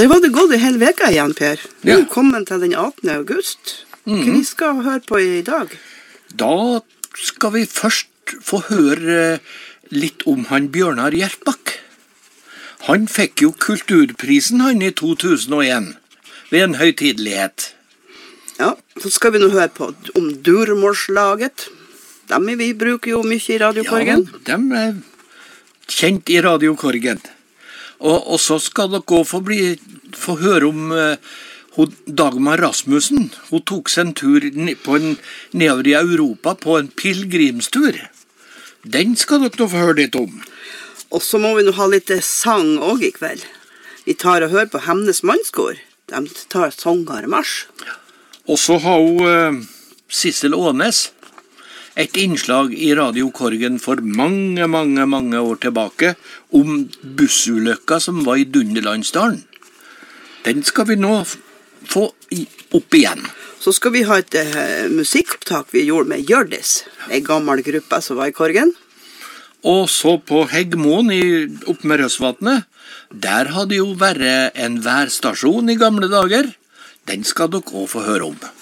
Der var det gått en hel veka igjen, Per. Nå Ja. kommet til den 18. august. Hva vi skal høre på i dag? Da skal vi først få høre litt om han Bjørnar Hjertbakk. Han fikk jo kulturprisen han i 2001 ved en høytidelighet. Ja, så skal vi nå høre på om Durmorslaget. Dem vi bruker jo mye i Radiokorgen. Ja, de er kjent i Radiokorgen. Og så skal dere også få høre om Dagmar Rasmussen. Hun tok seg en tur nedover i Europa på en pilgrimstur. Den skal dere nå få høre litt om. Og så må vi nå ha litt sang også i kveld. Vi tar og hører på Hemnes Mannskor. De tar Songarmarsj. Og så har hun Sissel Ånes et innslag i Radiokorgen for mange, mange, mange år tilbake om bussulykka som var i Dunderlandsdalen. Den skal vi nå få opp igjen. Så skal vi ha et musikkopptak vi gjorde med Hjørdis, en gammel gruppe som var i Korgen. Og så på Heggmoen opp med Røsvatnet, der hadde jo vært en værstasjon i gamle dager. Den skal dere også få høre om.